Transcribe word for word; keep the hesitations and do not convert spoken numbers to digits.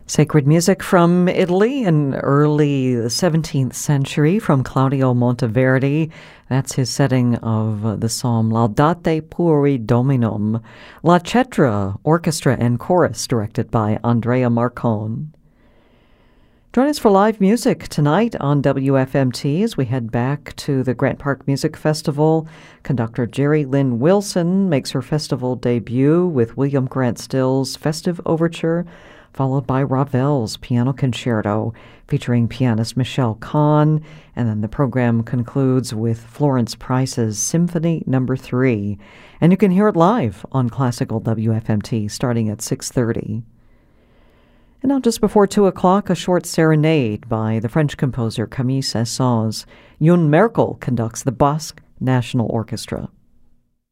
Sacred music from Italy in early seventeenth century from Claudio Monteverdi. That's his setting of the psalm Laudate Pueri Dominum. La Cetra Orchestra and Chorus, directed by Andrea Marcon. Join us for live music tonight on W F M T as we head back to the Grant Park Music Festival. Conductor Jerry Lynn Wilson makes her festival debut with William Grant Still's Festive Overture, followed by Ravel's Piano Concerto featuring pianist Michelle Kahn. And then the program concludes with Florence Price's Symphony Number three. And you can hear it live on Classical W F M T starting at six thirty. And now just before two o'clock, a short serenade by the French composer Camille Saint-Saëns. Youn Merkel conducts the Basque National Orchestra.